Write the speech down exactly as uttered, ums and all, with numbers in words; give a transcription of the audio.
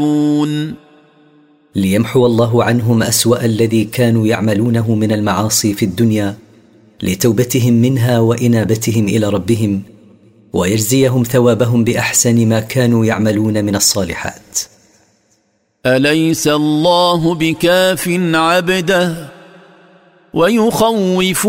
ليمحو الله عنهم أسوأ الذي كانوا يعملونه من المعاصي في الدنيا لتوبتهم منها وإنابتهم إلى ربهم، ويجزيهم ثوابهم بأحسن ما كانوا يعملون من الصالحات. أليس الله بكاف عبده ويخوف